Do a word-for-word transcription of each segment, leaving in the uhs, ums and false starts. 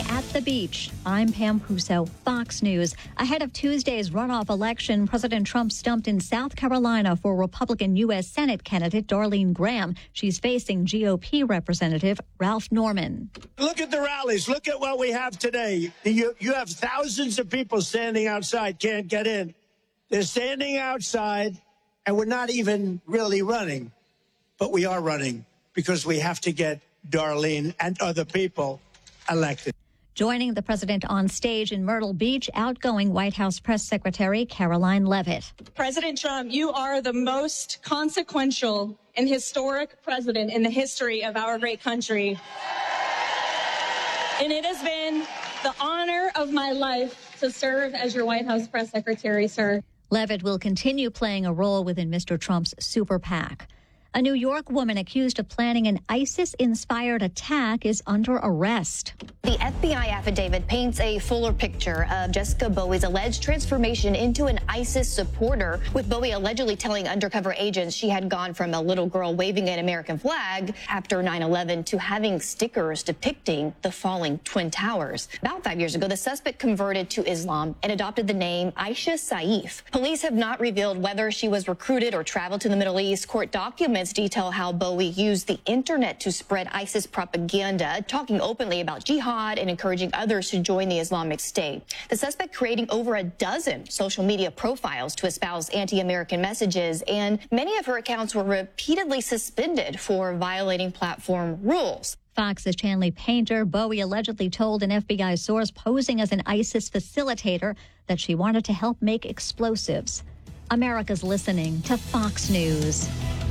at the beach. I'm Pam Puso, Fox News. Ahead of Tuesday's runoff election, President Trump stumped in South Carolina for Republican U S Senate candidate Darlene Graham. She's facing G O P Representative Ralph Norman. Look at the rallies. Look at what we have today. You, you have thousands of people standing outside, can't get in. They're standing outside, and we're not even really running. But we are running because we have to get Darlene and other people elected. Joining the president on stage in Myrtle Beach, outgoing White House Press Secretary Caroline Leavitt. President Trump, you are the most consequential and historic president in the history of our great country. And it has been the honor of my life to serve as your White House Press Secretary, sir. Leavitt will continue playing a role within Mister Trump's super PAC. A New York woman accused of planning an ISIS-inspired attack is under arrest. The F B I affidavit paints a fuller picture of Jessica Bowie's alleged transformation into an ISIS supporter, with Bowie allegedly telling undercover agents she had gone from a little girl waving an American flag after nine eleven to having stickers depicting the falling Twin Towers. About five years ago, the suspect converted to Islam and adopted the name Aisha Saif. Police have not revealed whether she was recruited or traveled to the Middle East. Court documents detail how Bowie used the internet to spread ISIS propaganda, talking openly about jihad and encouraging others to join the Islamic State. The suspect creating over a dozen social media profiles to espouse anti-American messages, and many of her accounts were repeatedly suspended for violating platform rules. Fox's Chanley Painter. Bowie allegedly told an F B I source posing as an ISIS facilitator that she wanted to help make explosives. America's listening to Fox News.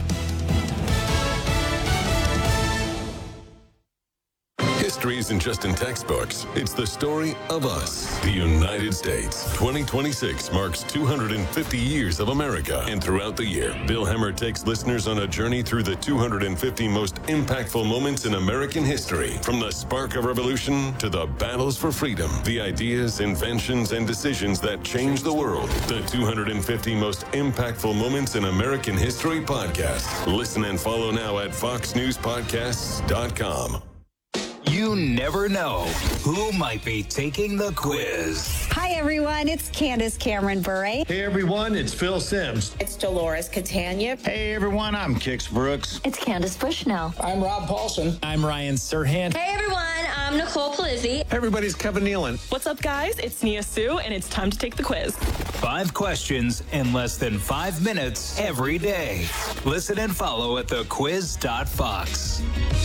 History isn't just in textbooks. It's the story of us, the United States. twenty twenty-six marks two hundred fifty years of America. And throughout the year, Bill Hemmer takes listeners on a journey through the two hundred fifty most impactful moments in American history. From the spark of revolution to the battles for freedom, the ideas, inventions, and decisions that changed the world. The two hundred fifty most impactful moments in American history podcast. Listen and follow now at fox news podcasts dot com. You never know who might be taking the quiz. Hi, everyone. It's Candace Cameron Bure. Hey, everyone. It's Phil Sims. It's Dolores Catania. Hey, everyone. I'm Kix Brooks. It's Candace Bushnell. I'm Rob Paulson. I'm Ryan Serhant. Hey, everyone. I'm Nicole Palizzi. Hey, everybody's Kevin Nealon. What's up, guys? It's Nia Sue, and it's time to take the quiz. Five questions in less than five minutes every day. Listen and follow at the quiz dot fox.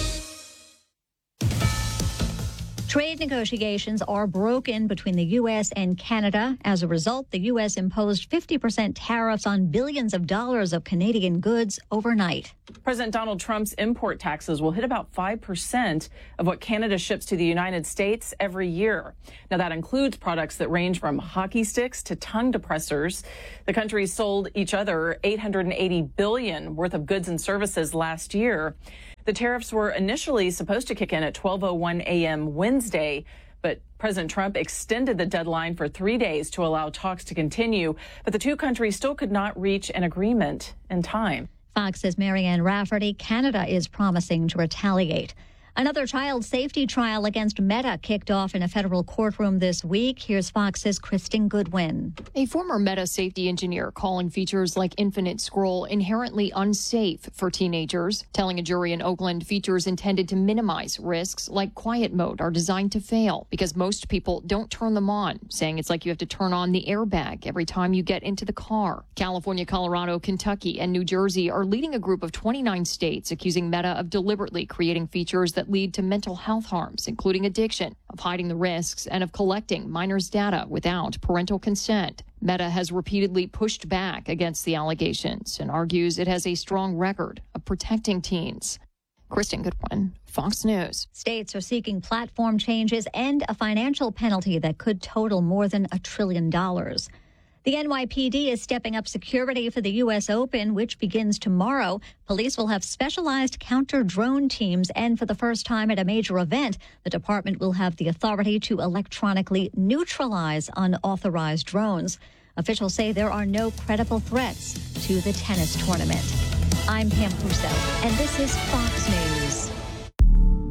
Trade negotiations are broken between the U S and Canada. As a result, the U S imposed fifty percent tariffs on billions of dollars of Canadian goods overnight. President Donald Trump's import taxes will hit about five percent of what Canada ships to the United States every year. Now, that includes products that range from hockey sticks to tongue depressors. The countries sold each other eight hundred eighty billion dollars worth of goods and services last year. The tariffs were initially supposed to kick in at twelve oh one a.m. Wednesday, but President Trump extended the deadline for three days to allow talks to continue, but the two countries still could not reach an agreement in time. Fox says Marianne Rafferty, Canada is promising to retaliate. Another child safety trial against Meta kicked off in a federal courtroom this week. Here's Fox's Kristen Goodwin. A former Meta safety engineer calling features like Infinite Scroll inherently unsafe for teenagers, telling a jury in Oakland features intended to minimize risks like quiet mode are designed to fail because most people don't turn them on, saying it's like you have to turn on the airbag every time you get into the car. California, Colorado, Kentucky, and New Jersey are leading a group of twenty-nine states accusing Meta of deliberately creating features that lead to mental health harms, including addiction, of hiding the risks, and of collecting minors' data without parental consent. Meta has repeatedly pushed back against the allegations and argues it has a strong record of protecting teens. Kristen Goodwin, Fox News. States are seeking platform changes and a financial penalty that could total more than a trillion dollars. The N Y P D is stepping up security for the U S Open, which begins tomorrow. Police will have specialized counter-drone teams, and for the first time at a major event, the department will have the authority to electronically neutralize unauthorized drones. Officials say there are no credible threats to the tennis tournament. I'm Pam Puso, and this is Fox News.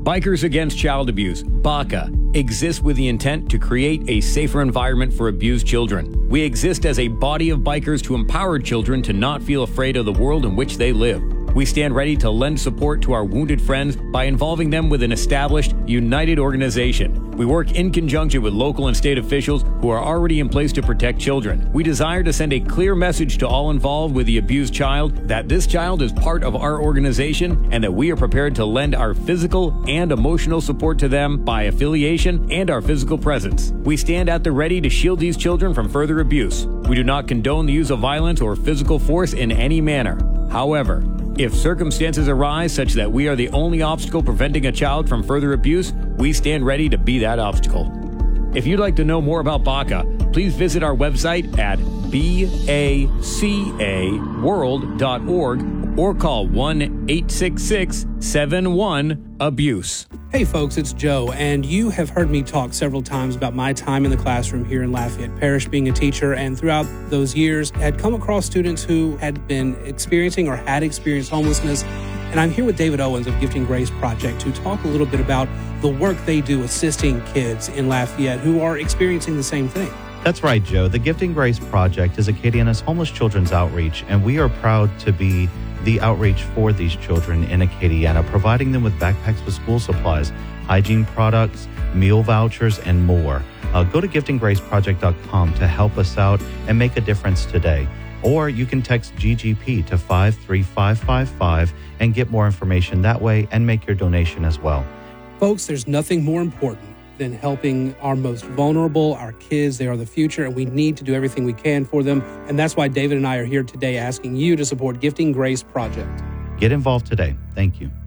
Bikers Against Child Abuse, BACA, exists with the intent to create a safer environment for abused children. We exist as a body of bikers to empower children to not feel afraid of the world in which they live. We stand ready to lend support to our wounded friends by involving them with an established, united organization. We work in conjunction with local and state officials who are already in place to protect children. We desire to send a clear message to all involved with the abused child that this child is part of our organization and that we are prepared to lend our physical and emotional support to them by affiliation and our physical presence. We stand at the ready to shield these children from further abuse. We do not condone the use of violence or physical force in any manner. However, if circumstances arise such that we are the only obstacle preventing a child from further abuse, we stand ready to be that obstacle. If you'd like to know more about BACA, please visit our website at baca world dot org or call one eight six six seven one abuse. Hey folks, it's Joe, and you have heard me talk several times about my time in the classroom here in Lafayette Parish being a teacher, and throughout those years had come across students who had been experiencing or had experienced homelessness. And I'm here with David Owens of Gifting Grace Project to talk a little bit about the work they do assisting kids in Lafayette who are experiencing the same thing. That's right, Joe. The Gifting Grace Project is Acadiana's homeless children's outreach, and we are proud to be the outreach for these children in Acadiana, providing them with backpacks with school supplies, hygiene products, meal vouchers, and more. Uh, go to gifting grace project dot com to help us out and make a difference today. Or you can text G G P to five three five five five and get more information that way and make your donation as well. Folks, there's nothing more important than helping our most vulnerable, our kids. They are the future, and we need to do everything we can for them. And that's why David and I are here today asking you to support Gifting Grace Project. Get involved today. Thank you.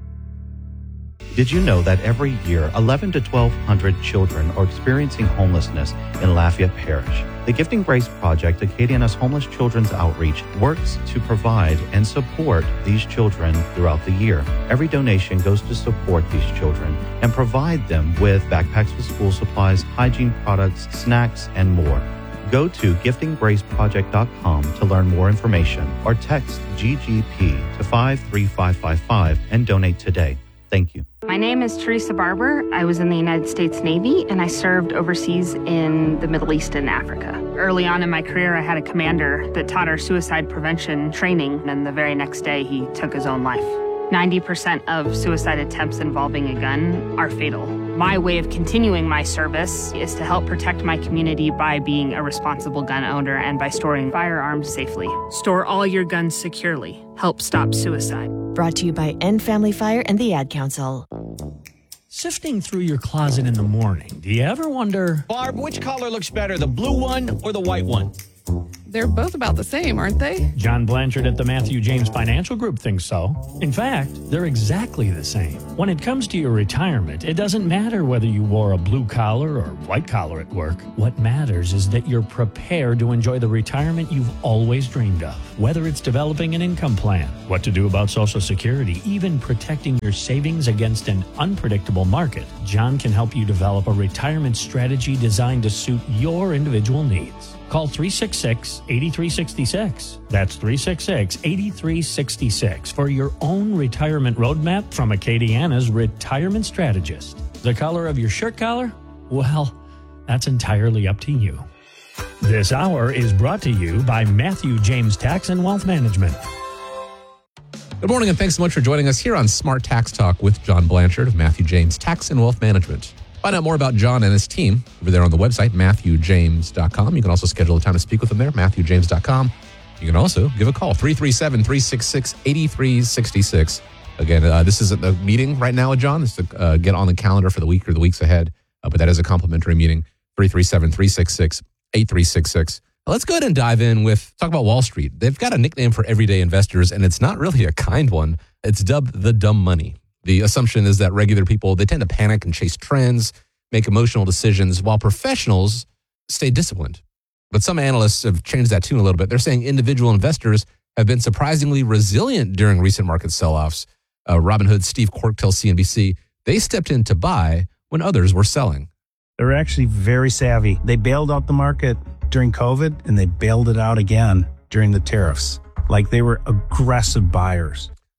Did you know that every year, eleven to twelve hundred children are experiencing homelessness in Lafayette Parish? The Gifting Grace Project, Acadiana's homeless children's outreach, works to provide and support these children throughout the year. Every donation goes to support these children and provide them with backpacks with school supplies, hygiene products, snacks, and more. Go to gifting grace project dot com to learn more information or text G G P to five three five five five and donate today. Thank you. My name is Teresa Barber. I was in the United States Navy, and I served overseas in the Middle East and Africa. Early on in my career, I had a commander that taught our suicide prevention training, and the very next day, he took his own life. ninety percent of suicide attempts involving a gun are fatal. My way of continuing my service is to help protect my community by being a responsible gun owner and by storing firearms safely. Store all your guns securely. Help stop suicide. Brought to you by End Family Fire and the Ad Council. Sifting through your closet in the morning, do you ever wonder, Barb, which collar looks better, the blue one or the white one? They're both about the same, aren't they? John Blanchard at the Matthew James Financial Group thinks so. In fact, they're exactly the same. When it comes to your retirement, it doesn't matter whether you wore a blue collar or white collar at work. What matters is that you're prepared to enjoy the retirement you've always dreamed of. Whether it's developing an income plan, what to do about Social Security, even protecting your savings against an unpredictable market, John can help you develop a retirement strategy designed to suit your individual needs. Call three six six, eight three six six. That's three six six, eight three six six for your own retirement roadmap from Acadiana's retirement strategist. The color of your shirt collar? Well, that's entirely up to you. This hour is brought to you by Matthew James Tax and Wealth Management. Good morning, and thanks so much for joining us here on Smart Tax Talk with John Blanchard of Matthew James Tax and Wealth Management. Find out more about John and his team over there on the website, matthew james dot com. You can also schedule a time to speak with them there, matthew james dot com. You can also give a call, three three seven, three six six, eight three six six. Again, uh, this isn't a meeting right now with John. This is to uh, get on the calendar for the week or the weeks ahead, uh, but that is a complimentary meeting, three three seven, three six six, eight three six six. Let's go ahead and dive in with, talk about Wall Street. They've got a nickname for everyday investors, and it's not really a kind one. It's dubbed the dumb money. The assumption is that regular people, they tend to panic and chase trends, make emotional decisions, while professionals stay disciplined. But some analysts have changed that tune a little bit. They're saying individual investors have been surprisingly resilient during recent market sell-offs. Uh, Robinhood's Steve Quirk tells C N B C they stepped in to buy when others were selling. They're actually very savvy. They bailed out the market during COVID, and they bailed it out again during the tariffs. Like, they were aggressive buyers.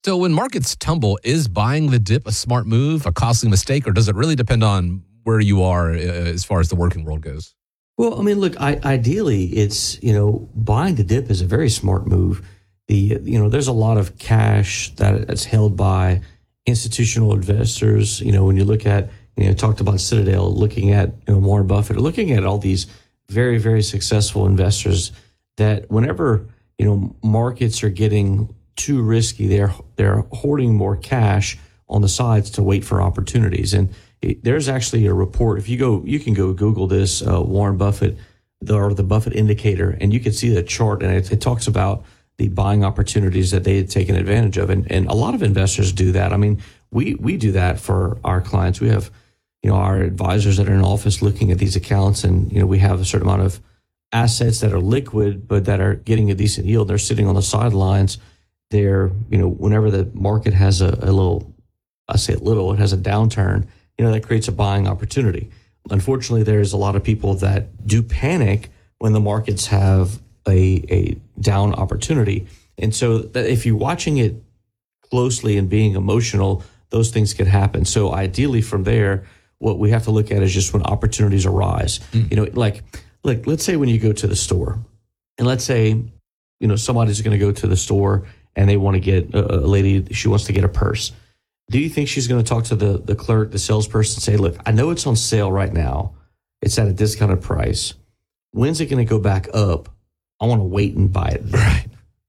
So when markets tumble, is buying the dip a smart move, a costly mistake, or does it really depend on where you are uh, as far as the working world goes? Well, I mean, look, I, ideally, it's, you know, buying the dip is a very smart move. The, you know, there's a lot of cash that is held by institutional investors. You know, when you look at, you know, talked about Citadel, looking at, you know, Warren Buffett, looking at all these very, very successful investors that whenever, you know, markets are getting too risky, they're they're hoarding more cash on the sides to wait for opportunities. And it, there's actually a report. If you go, you can go Google this, uh, Warren Buffett, the, or the Buffett indicator, and you can see the chart, and it, it talks about the buying opportunities that they had taken advantage of. And, and a lot of investors do that. I mean, we we do that for our clients. We have, you know, our advisors that are in office looking at these accounts, and, you know, we have a certain amount of assets that are liquid, but that are getting a decent yield. They're sitting on the sidelines. They're, you know, whenever the market has a, a little, I say little, it has a downturn, you know, that creates a buying opportunity. Unfortunately, there's a lot of people that do panic when the markets have a, a down opportunity. And so that if you're watching it closely and being emotional, those things can happen. So ideally from there, what we have to look at is just when opportunities arise. Mm. You know, like, like let's say when you go to the store, and let's say, you know, somebody's going to go to the store and they want to get a, a lady, she wants to get a purse. Do you think she's going to talk to the, the clerk, the salesperson, and say, look, I know it's on sale right now. It's at a discounted price. When's it going to go back up? I want to wait and buy it. Right.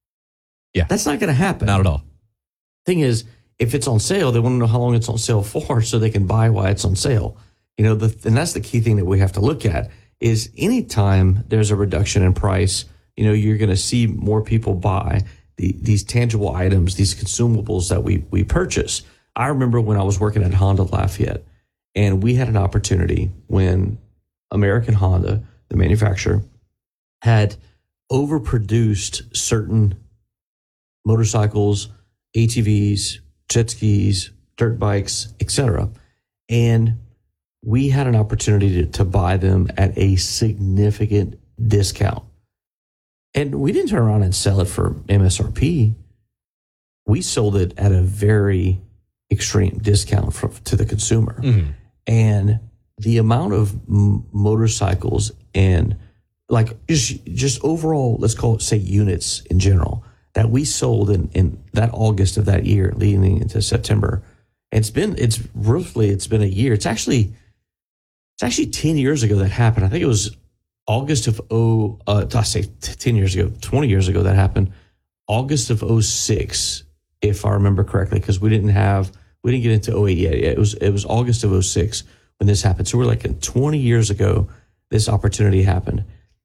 Yeah. That's not going to happen. Not at all. Thing is, if it's on sale, they want to know how long it's on sale for so they can buy while it's on sale. You know, the, and that's the key thing that we have to look at is anytime there's a reduction in price, you know, you're going to see more people buy the, these tangible items, these consumables that we we purchase. I remember when I was working at Honda Lafayette, and we had an opportunity when American Honda, the manufacturer, had overproduced certain motorcycles, A T Vs, jet skis, dirt bikes, et cetera. And we had an opportunity to, to buy them at a significant discount. And we didn't turn around and sell it for M S R P. We sold it at a very extreme discount for, to the consumer. Mm-hmm. And the amount of m- motorcycles and like just, just overall, let's call it, say, units in general, that we sold in, in that August of that year leading into September. And it's been, it's roughly, it's been a year. It's actually, it's actually ten years ago that happened. I think it was August of, oh, uh, I say ten years ago, twenty years ago that happened. August of oh six, if I remember correctly, because we didn't have, we didn't get into oh eight yet. It was, it was August of oh six when this happened. So we're like twenty years ago, this opportunity happened.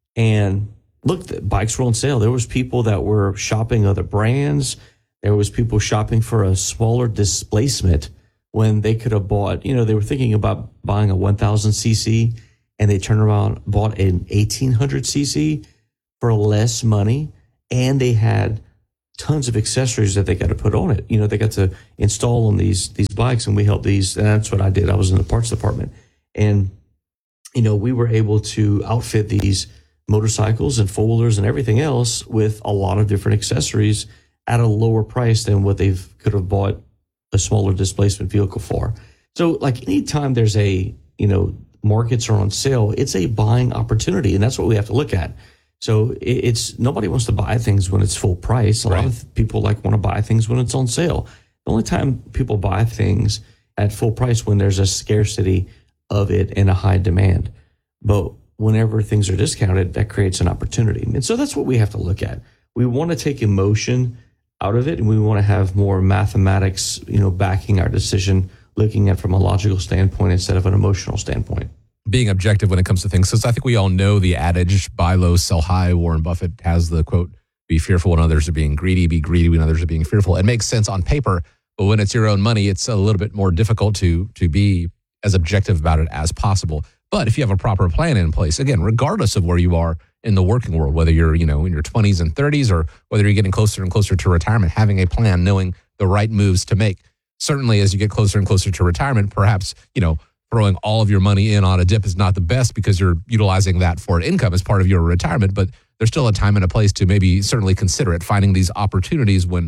And look, the bikes were on sale. There was people that were shopping other brands. There was people shopping for a smaller displacement when they could have bought, you know, they were thinking about buying a one thousand c c and they turned around, bought an eighteen hundred c c for less money. And they had tons of accessories that they got to put on it. You know, they got to install on these, these bikes, and we helped these. And that's what I did. I was in the parts department. And, you know, we were able to outfit these motorcycles and folders and everything else with a lot of different accessories at a lower price than what they could have bought a smaller displacement vehicle for. So like anytime there's a, you know, markets are on sale, it's a buying opportunity. And that's what we have to look at. So it's, nobody wants to buy things when it's full price. A right. lot of people like want to buy things when it's on sale. The only time people buy things at full price when there's a scarcity of it and a high demand. But whenever things are discounted, that creates an opportunity. And so that's what we have to look at. We want to take emotion out of it, and we want to have more mathematics, you know, backing our decision, looking at from a logical standpoint instead of an emotional standpoint. Being objective when it comes to things. Because I think we all know the adage, buy low, sell high. Warren Buffett has the quote, be fearful when others are being greedy, be greedy when others are being fearful. It makes sense on paper, but when it's your own money, it's a little bit more difficult to to be as objective about it as possible. But if you have a proper plan in place, again, regardless of where you are in the working world, whether you're, you know, in your twenties and thirties or whether you're getting closer and closer to retirement, having a plan, knowing the right moves to make. Certainly as you get closer and closer to retirement, perhaps, you know, throwing all of your money in on a dip is not the best because you're utilizing that for income as part of your retirement, but there's still a time and a place to maybe certainly consider it, finding these opportunities when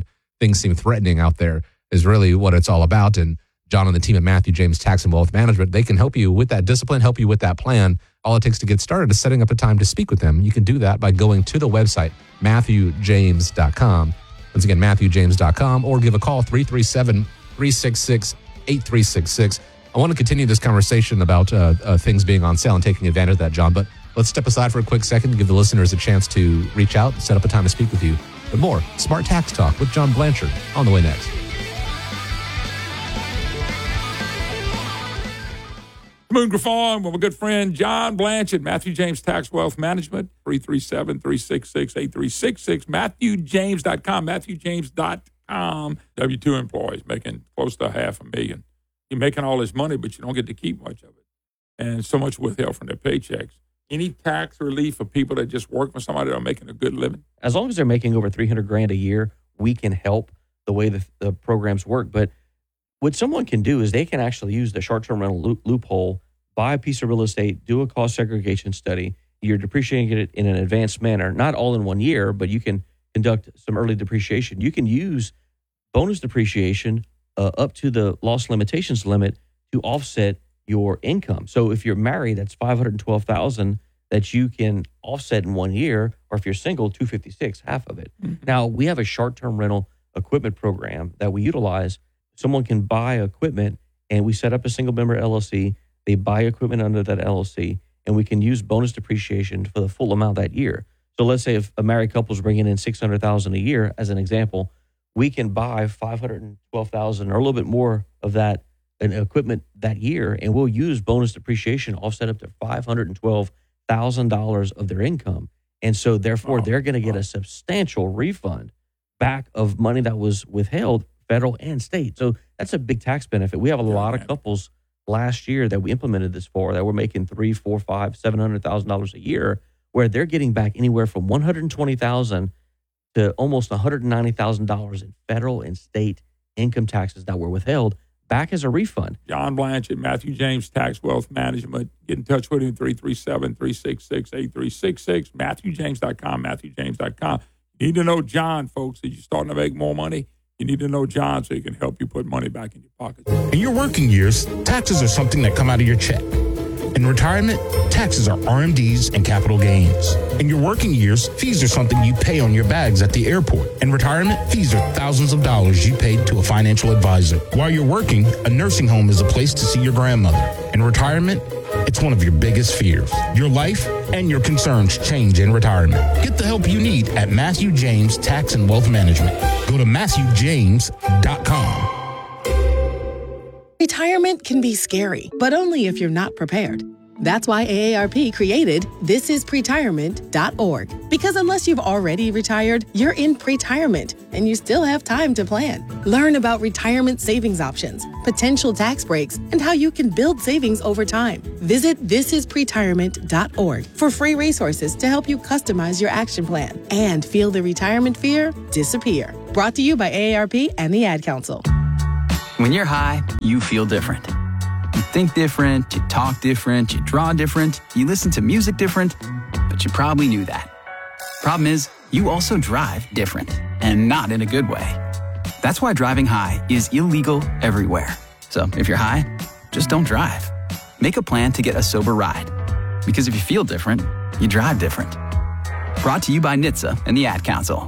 things seem threatening out there is really what it's all about. And John and the team at Matthew James Tax and Wealth Management, they can help you with that discipline, help you with that plan. All it takes to get started is setting up a time to speak with them. You can do that by going to the website, matthew james dot com. Once again, matthew james dot com, or give a call, three three seven, three six six, eight three six six. I want to continue this conversation about uh, uh, things being on sale and taking advantage of that, John, but let's step aside for a quick second and give the listeners a chance to reach out, set up a time to speak with you. But more Smart Tax Talk with John Blanchard on the way next. Moon Farm with my good friend John Blanchard, Matthew James Tax Wealth Management, three three seven, three six six, eight three six six, matthew james dot com, matthew james dot com. W two employees making close to half a million. You're making all this money, but you don't get to keep much of it. And so much withheld from their paychecks. Any tax relief for people that just work for somebody that are making a good living? As long as they're making over three hundred grand a year, we can help the way the, the programs work. But what someone can do is they can actually use the short-term rental loop, loophole, buy a piece of real estate, do a cost segregation study. You're depreciating it in an advanced manner, not all in one year, but you can conduct some early depreciation. You can use bonus depreciation uh, up to the loss limitations limit to offset your income. So if you're married, that's five hundred twelve thousand dollars that you can offset in one year, or if you're single, two hundred fifty-six, half of it. Mm-hmm. Now, we have a short-term rental equipment program that we utilize. Someone can buy equipment, and we set up a single-member L L C. They buy equipment under that L L C, and we can use bonus depreciation for the full amount that year. So let's say if a married couple is bringing in six hundred thousand dollars a year, as an example, we can buy five hundred twelve thousand dollars or a little bit more of that in equipment that year, and we'll use bonus depreciation offset up to five hundred twelve thousand dollars of their income. And so therefore, oh, they're going to get oh. a substantial refund back of money that was withheld, federal and state. So that's a big tax benefit. We have a yeah, lot man. of couples last year that we implemented this for that were making three, four, five, seven hundred thousand dollars a year, where they're getting back anywhere from one hundred twenty thousand dollars to almost one hundred ninety thousand dollars in federal and state income taxes that were withheld back as a refund. John Blanchard, Matthew James Tax Wealth Management. Get in touch with him, three three seven, three six six, eight three six six, matthew james dot com, matthew james dot com. You need to know John, folks. As you're starting to make more money, you need to know John so he can help you put money back in your pocket. In your working years, taxes are something that come out of your check. In retirement, taxes are R M Ds and capital gains. In your working years, fees are something you pay on your bags at the airport. In retirement, fees are thousands of dollars you paid to a financial advisor. While you're working, a nursing home is a place to see your grandmother. In retirement, it's one of your biggest fears. Your life and your concerns change in retirement. Get the help you need at Matthew James Tax and Wealth Management. Go to matthew james dot com. Retirement can be scary, but only if you're not prepared. That's why A A R P created this is pretirement dot org. Because unless you've already retired, you're in pretirement and you still have time to plan. Learn about retirement savings options, potential tax breaks, and how you can build savings over time. Visit this is pretirement dot org for free resources to help you customize your action plan and feel the retirement fear disappear. Brought to you by A A R P and the Ad Council. When you're high, you feel different. You think different, you talk different, you draw different, you listen to music different, but you probably knew that. Problem is, you also drive different, and not in a good way. That's why driving high is illegal everywhere. So if you're high, just don't drive. Make a plan to get a sober ride. Because if you feel different, you drive different. Brought to you by N H T S A and the Ad Council.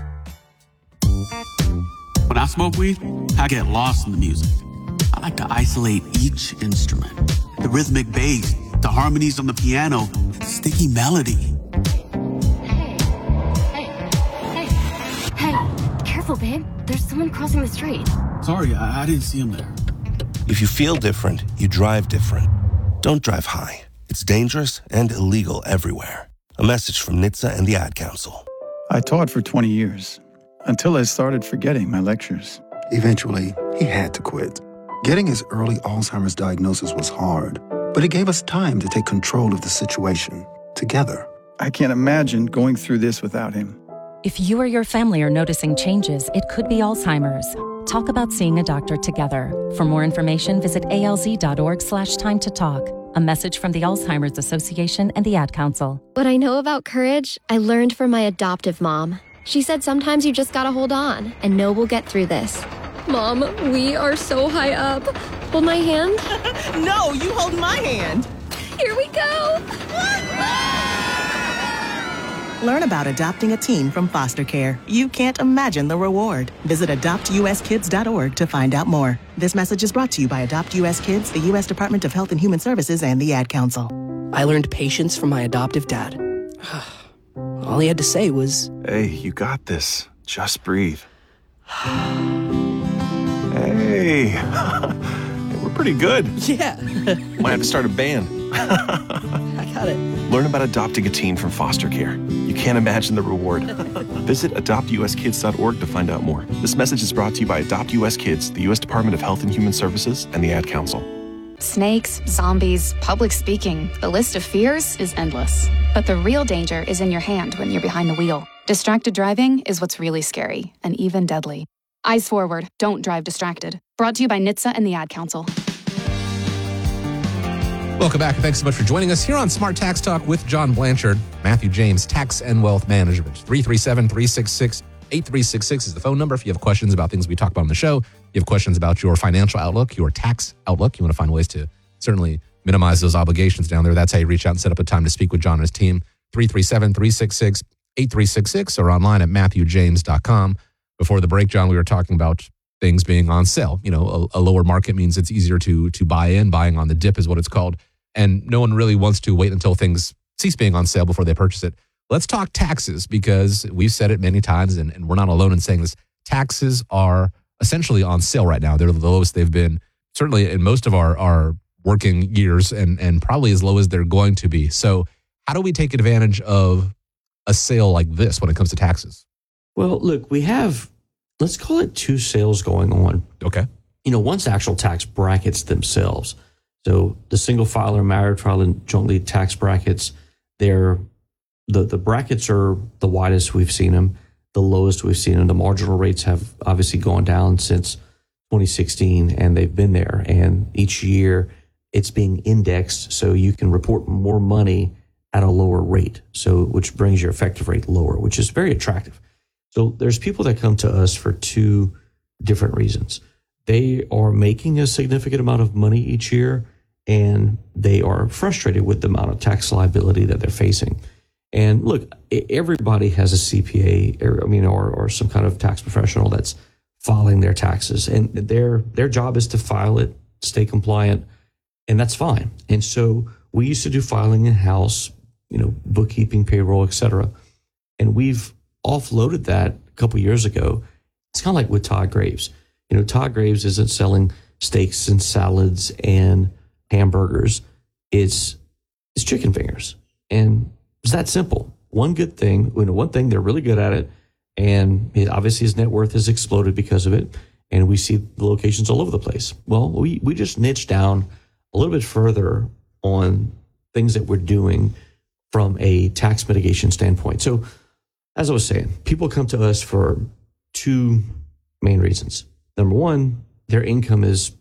When I smoke weed, I get lost in the music. I like to isolate each instrument. The rhythmic bass, the harmonies on the piano, the sticky melody. Hey, hey, hey, hey, careful, babe. There's someone crossing the street. Sorry, I, I didn't see him there. If you feel different, you drive different. Don't drive high. It's dangerous and illegal everywhere. A message from N H T S A and the Ad Council. I taught for twenty years, until I started forgetting my lectures. Eventually, he had to quit. Getting his early Alzheimer's diagnosis was hard, but it gave us time to take control of the situation together. I can't imagine going through this without him. If you or your family are noticing changes, it could be Alzheimer's. Talk about seeing a doctor together. For more information, visit alz.org slash time to talk. A message from the Alzheimer's Association and the Ad Council. What I know about courage, I learned from my adoptive mom. She said sometimes you just gotta hold on and know we'll get through this. Mom, we are so high up. Hold my hand. No, you hold my hand. Here we go. Learn about adopting a teen from foster care. You can't imagine the reward. Visit adopt u s kids dot org to find out more. This message is brought to you by Adopt U S Kids, the U S Department of Health and Human Services, and the Ad Council. I learned patience from my adoptive dad. All he had to say was, "Hey, you got this. Just breathe." Hey, we're pretty good. Yeah. Might have to start a band. I got it. Learn about adopting a teen from foster care. You can't imagine the reward. Visit adopt u s kids dot org to find out more. This message is brought to you by Adopt U S Kids, the U S Department of Health and Human Services, and the Ad Council. Snakes, zombies, public speaking. The list of fears is endless. But the real danger is in your hand when you're behind the wheel. Distracted driving is what's really scary and even deadly. Eyes forward. Don't drive distracted. Brought to you by N H T S A and the Ad Council. Welcome back, and thanks so much for joining us here on Smart Tax Talk with John Blanchard, Matthew James, Tax and Wealth Management. three three seven, three six six, eight three six six is the phone number if you have questions about things we talk about on the show. You have questions about your financial outlook, your tax outlook. You want to find ways to certainly minimize those obligations down there. That's how you reach out and set up a time to speak with John and his team. three three seven, three six six, eight three six six or online at matthew james dot com. Before the break, John, we were talking about things being on sale. You know, a, a lower market means it's easier to to buy in. Buying on the dip is what it's called. And no one really wants to wait until things cease being on sale before they purchase it. Let's talk taxes, because we've said it many times, and, and we're not alone in saying this. Taxes are essentially on sale right now. They're the lowest they've been, certainly in most of our, our working years, and, and probably as low as they're going to be. So how do we take advantage of a sale like this when it comes to taxes? Well, look, we have, let's call it two sales going on. Okay. You know, one's actual tax brackets themselves. So the single filer, married filer, and jointly tax brackets, they're, the, the brackets are the widest we've seen them, the lowest we've seen them. The marginal rates have obviously gone down since twenty sixteen, and they've been there. And each year it's being indexed so you can report more money at a lower rate, so which brings your effective rate lower, which is very attractive. So there's people that come to us for two different reasons. They are making a significant amount of money each year, and they are frustrated with the amount of tax liability that they're facing. And look, everybody has a C P A, or, I mean, or, or some kind of tax professional that's filing their taxes, and their their job is to file it, stay compliant, and that's fine. And so we used to do filing in-house, you know, bookkeeping, payroll, et cetera. And we've offloaded that a couple of years ago. It's kind of like with Todd Graves. You know, Todd Graves isn't selling steaks and salads and hamburgers. It's it's chicken fingers. And it's that simple. One good thing, you know, one thing, they're really good at it. And it, obviously his net worth has exploded because of it. And we see the locations all over the place. Well, we, we just niche down a little bit further on things that we're doing from a tax mitigation standpoint. So as I was saying, people come to us for two main reasons. Number one, their income is